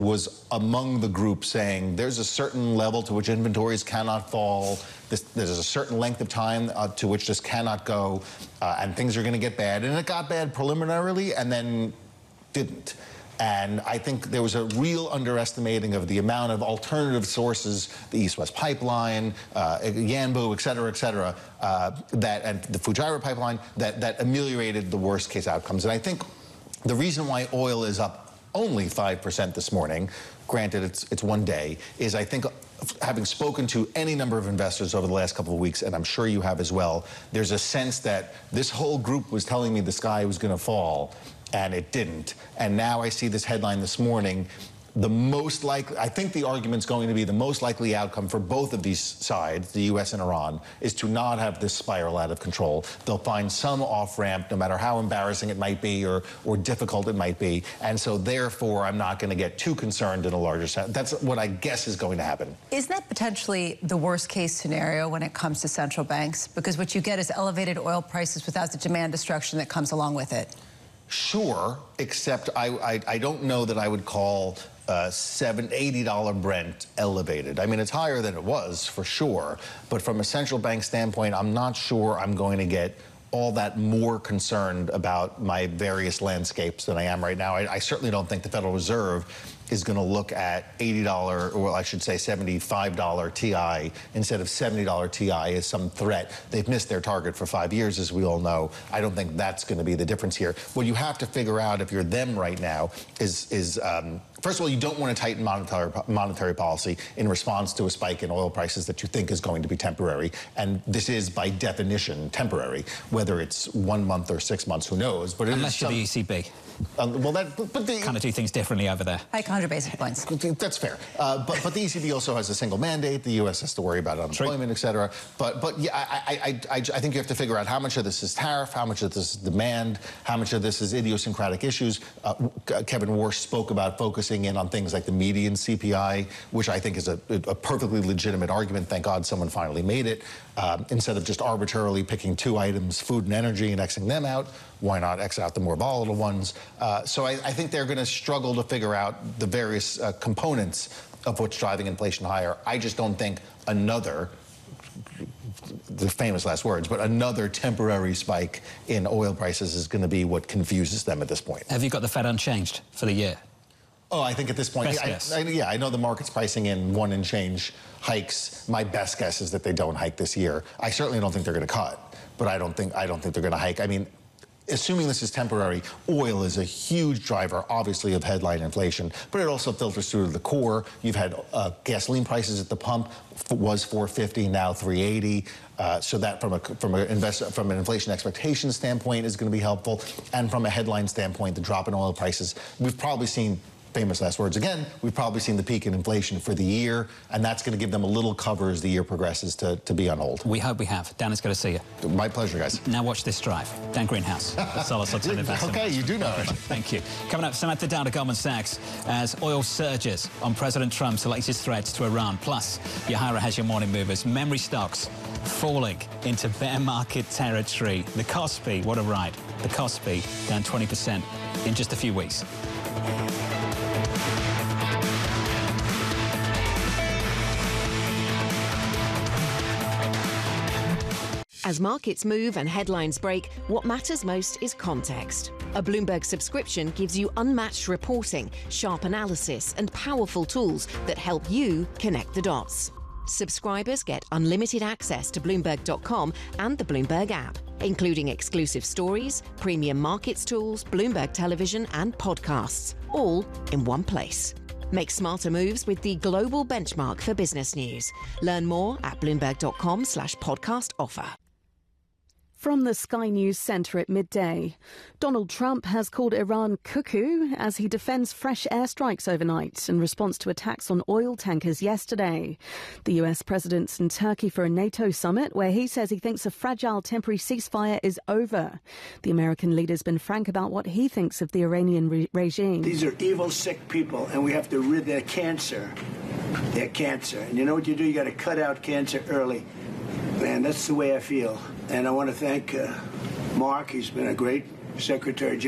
was among the group saying there's a certain level to which inventories cannot fall, there's a certain length of time to which this cannot go, and things are going to get bad. And it got bad preliminarily and then didn't. And I think there was a real underestimating of the amount of alternative sources, the East-West Pipeline, Yanbu, et cetera, and the Fujairah pipeline, that ameliorated the worst-case outcomes. And I think the reason why oil is up only 5% this morning, granted it's one day, is I think having spoken to any number of investors over the last couple of weeks, and I'm sure you have as well, there's a sense that this whole group was telling me the sky was going to fall, and it didn't. And now I see this headline this morning. The most likely, I think the argument's going to be the most likely outcome for both of these sides, the U.S. and Iran, is to not have this spiral out of control. They'll find some off-ramp, no matter how embarrassing it might be or difficult it might be. And so therefore, I'm not going to get too concerned in a larger sense. That's what I guess is going to happen. Isn't that potentially the worst-case scenario when it comes to central banks? Because what you get is elevated oil prices without the demand destruction that comes along with it. Sure, except I don't know that I would call $80 Brent elevated. I mean, it's higher than it was, for sure. But from a central bank standpoint, I'm not sure I'm going to get all that more concerned about my various landscapes than I am right now. I certainly don't think the Federal Reserve is going to look at $80, or I should say $75 TI instead of $70 TI as some threat. They've missed their target for 5 years, as we all know. I don't think that's going to be the difference here. What you have to figure out if you're them right now is first of all, you don't want to tighten monetary policy in response to a spike in oil prices that you think is going to be temporary. And this is, by definition, temporary. Whether it's 1 month or 6 months, who knows? But unless you're the ECB. Well, kind of do things differently over there. Like 100 basis points. That's fair. But the ECB also has a single mandate. The U.S. has to worry about unemployment, et cetera. But yeah, I think you have to figure out how much of this is tariff, how much of this is demand, how much of this is idiosyncratic issues. Kevin Warsh spoke about focusing in on things like the median CPI, which I think is a perfectly legitimate argument. Thank God someone finally made it. Instead of just arbitrarily picking 2 items, food and energy, and Xing them out, why not X out the more volatile ones? So I think they're going to struggle to figure out the various components of what's driving inflation higher. I just don't think another, the famous last words, but another temporary spike in oil prices is going to be what confuses them at this point. Have you got the Fed unchanged for the year? Oh, I think at this point, yeah, I know the market's pricing in 1 and change hikes. My best guess is that they don't hike this year. I certainly don't think they're going to cut, but I don't think they're going to hike. I mean, assuming this is temporary, oil is a huge driver, obviously, of headline inflation, but it also filters through to the core. You've had gasoline prices at the pump was $4.50, now $3.80. So that from an inflation expectation standpoint is going to be helpful, and from a headline standpoint, the drop in oil prices, we've probably seen. Famous last words again, we've probably seen the peak in inflation for the year, and that's going to give them a little cover as the year progresses to be on hold. We hope we have. Dan, it's good to see you. My pleasure, guys. Now watch this drive. Dan Greenhouse, the Solis Alternative Investment. Okay, you do know it. Thank you. Coming up, Samantha Dowd of Goldman Sachs as oil surges on President Trump's latest threats to Iran. Plus, Yahara has your morning movers. Memory stocks falling into bear market territory. The Kospi, what a ride. The Kospi down 20% in just a few weeks. As markets move and headlines break, what matters most is context. A Bloomberg subscription gives you unmatched reporting, sharp analysis, and powerful tools that help you connect the dots. Subscribers get unlimited access to Bloomberg.com and the Bloomberg app, including exclusive stories, premium markets tools, Bloomberg television, and podcasts, all in one place. Make smarter moves with the global benchmark for business news. Learn more at Bloomberg.com/podcast offer. From the Sky News Centre at midday, Donald Trump has called Iran cuckoo as he defends fresh airstrikes overnight in response to attacks on oil tankers yesterday. The US president's in Turkey for a NATO summit where he says he thinks a fragile temporary ceasefire is over. The American leader's been frank about what he thinks of the Iranian regime. These are evil, sick people, and we have to rid their cancer. Their cancer. And you know what you do? You got to cut out cancer early. Man, that's the way I feel. And I want to thank Mark. He's been a great Secretary General.